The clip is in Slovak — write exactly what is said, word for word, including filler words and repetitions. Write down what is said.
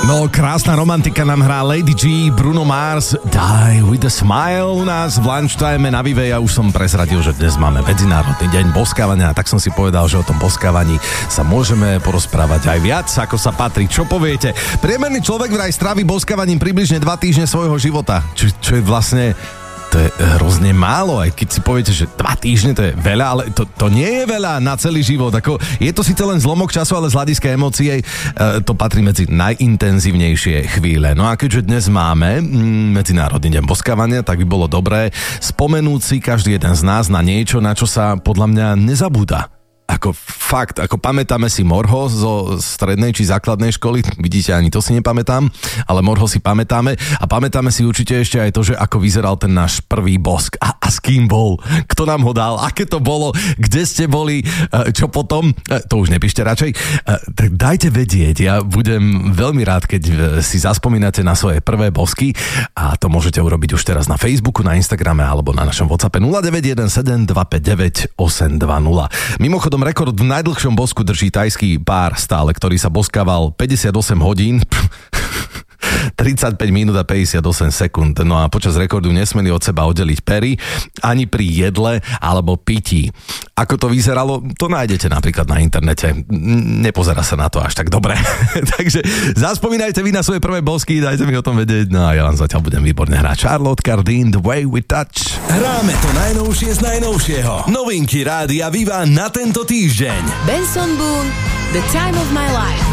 No, krásna romantika nám hrá Lady G, Bruno Mars, Die with a Smile u nás v lunchtime na Vive. Ja už som prezradil, že dnes máme Medzinárodný deň boskávania, tak som si povedal, že o tom boskávaní sa môžeme porozprávať aj viac, ako sa patrí. Čo poviete? Priemerný človek vraj strávi boskávaním približne dva týždne svojho života, čo, čo je vlastne... To je hrozne málo, aj keď si poviete, že dva týždne to je veľa, ale to, to nie je veľa na celý život. Ako, je to síce len zlomok času, ale z hľadiska emócií e, to patrí medzi najintenzívnejšie chvíle. No a keďže dnes máme mm, Medzinárodný deň boskávania, tak by bolo dobré spomenúť si každý jeden z nás na niečo, na čo sa podľa mňa nezabúda. Ako fakt, ako pamätáme si Morho zo strednej či základnej školy, vidíte, ani to si nepamätám, ale Morho si pamätáme a pamätáme si určite ešte aj to, že ako vyzeral ten náš prvý bosk a, a s kým bol, kto nám ho dal, aké to bolo, kde ste boli, čo potom, to už nepíšte radšej, tak dajte vedieť, ja budem veľmi rád, keď si zaspomínate na svoje prvé bosky a to môžete urobiť už teraz na Facebooku, na Instagrame alebo na našom WhatsAppe nula deväť jeden sedem dva päť deväť osem dva nula. Mimochodom rekord v najdlhšom bosku drží tajský pár stále, ktorý sa boskával päťdesiatosem hodín, tridsaťpäť minút a päťdesiatosem sekúnd. No a počas rekordu nesmeli od seba oddeliť pery ani pri jedle alebo pití. Ako to vyzeralo, to nájdete napríklad na internete. Nepozerá sa na to až tak dobre. Takže zaspomínajte vy na svoje prvé bosky, dajte mi o tom vedieť. No a ja vám zatiaľ budem výborne hrať. Charlotte Cardin, The Way We Touch. Hráme to najnovšie z najnovšieho. Novinky Rádia Viva na tento týždeň. Benson Boone, The Time of My Life.